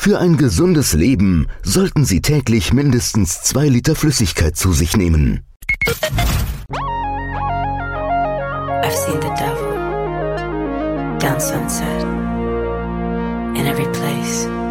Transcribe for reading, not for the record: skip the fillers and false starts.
Für ein gesundes Leben sollten Sie täglich mindestens 2 Liter Flüssigkeit zu sich nehmen. I've seen the devil down Sunset, in every place.